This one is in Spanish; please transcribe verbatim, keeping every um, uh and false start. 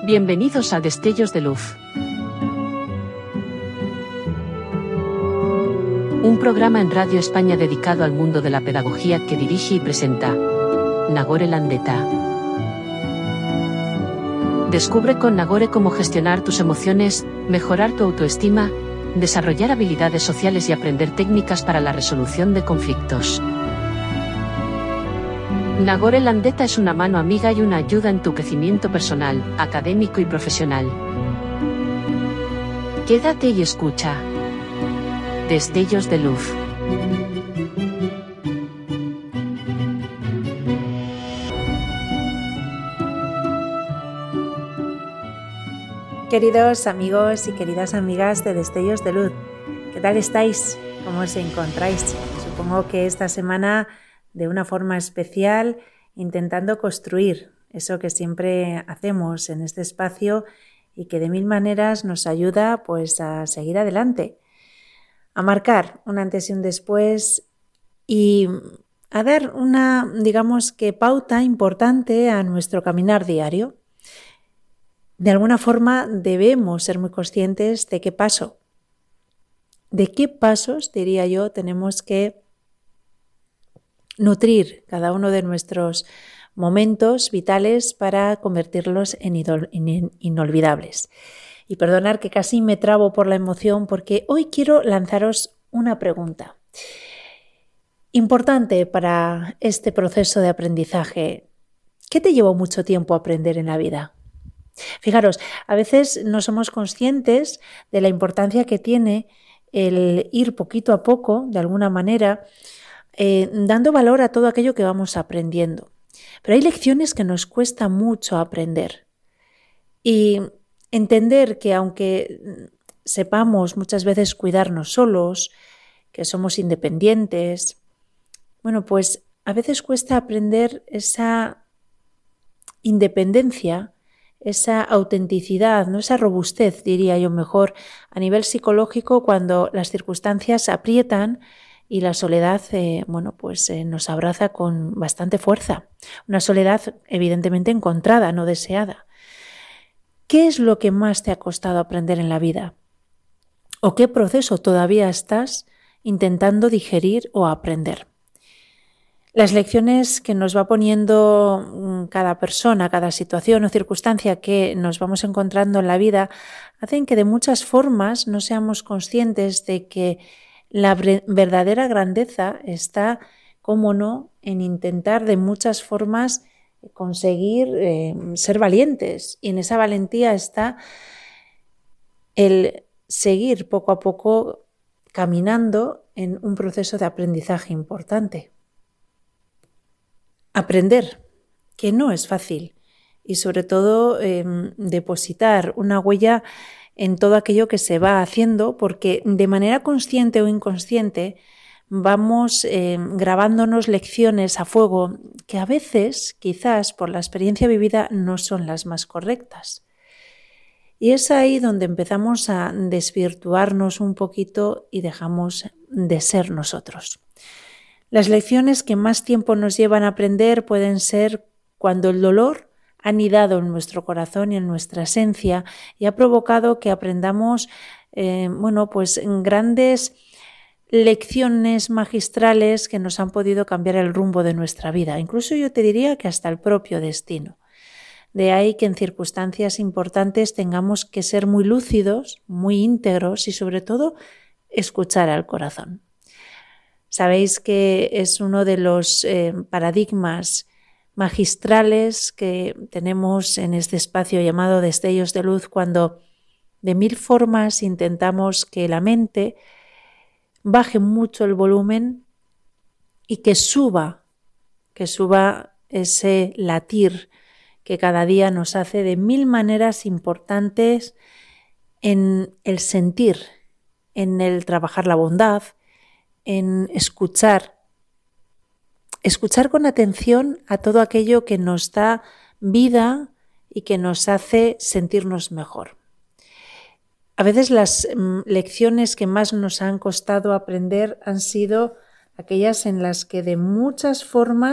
Bienvenidos a Destellos de Luz. Un programa en Radio España dedicado al mundo de la pedagogía que dirige y presenta Nagore Landeta. Descubre con Nagore cómo gestionar tus emociones, mejorar tu autoestima, desarrollar habilidades sociales y aprender técnicas para la resolución de conflictos. Nagore Landeta es una mano amiga y una ayuda en tu crecimiento personal, académico y profesional. Quédate y escucha. Destellos de Luz. Queridos amigos y queridas amigas de Destellos de Luz, ¿qué tal estáis? ¿Cómo os encontráis? Supongo que esta semana, de una forma especial, intentando construir eso que siempre hacemos en este espacio y que de mil maneras nos ayuda pues a seguir adelante, a marcar un antes y un después y a dar una, digamos que pauta importante a nuestro caminar diario. De alguna forma debemos ser muy conscientes de qué paso, de qué pasos, diría yo, tenemos que nutrir cada uno de nuestros momentos vitales para convertirlos en, idol, en inolvidables. Y perdonar que casi me trabo por la emoción porque hoy quiero lanzaros una pregunta importante para este proceso de aprendizaje. ¿Qué te llevó mucho tiempo aprender en la vida? Fijaros, a veces no somos conscientes de la importancia que tiene el ir poquito a poco, de alguna manera, eh, dando valor a todo aquello que vamos aprendiendo. Pero hay lecciones que nos cuesta mucho aprender. Y entender que aunque sepamos muchas veces cuidarnos solos, que somos independientes, bueno, pues a veces cuesta aprender esa independencia, esa autenticidad, ¿no? Esa robustez, diría yo mejor, a nivel psicológico cuando las circunstancias aprietan y la soledad eh, bueno, pues, eh, nos abraza con bastante fuerza. Una soledad evidentemente encontrada, no deseada. ¿Qué es lo que más te ha costado aprender en la vida? ¿O qué proceso todavía estás intentando digerir o aprender? Las lecciones que nos va poniendo cada persona, cada situación o circunstancia que nos vamos encontrando en la vida hacen que de muchas formas no seamos conscientes de que la verdadera grandeza está, cómo no, en intentar de muchas formas conseguir eh, ser valientes. Y en esa valentía está el seguir poco a poco caminando en un proceso de aprendizaje importante. Aprender, que no es fácil, y sobre todo eh, depositar una huella en todo aquello que se va haciendo, porque de manera consciente o inconsciente vamos eh, grabándonos lecciones a fuego que a veces, quizás por la experiencia vivida, no son las más correctas. Y es ahí donde empezamos a desvirtuarnos un poquito y dejamos de ser nosotros. Las lecciones que más tiempo nos llevan a aprender pueden ser cuando el dolor ha anidado en nuestro corazón y en nuestra esencia y ha provocado que aprendamos eh, bueno, pues grandes lecciones magistrales que nos han podido cambiar el rumbo de nuestra vida. Incluso yo te diría que hasta el propio destino. De ahí que en circunstancias importantes tengamos que ser muy lúcidos, muy íntegros y sobre todo escuchar al corazón. Sabéis que es uno de los eh, paradigmas magistrales que tenemos en este espacio llamado Destellos de Luz, cuando de mil formas intentamos que la mente baje mucho el volumen y que suba, que suba ese latir que cada día nos hace de mil maneras importantes en el sentir, en el trabajar la bondad, en escuchar, escuchar con atención a todo aquello que nos da vida y que nos hace sentirnos mejor. A veces las mm, lecciones que más nos han costado aprender han sido aquellas en las que de muchas formas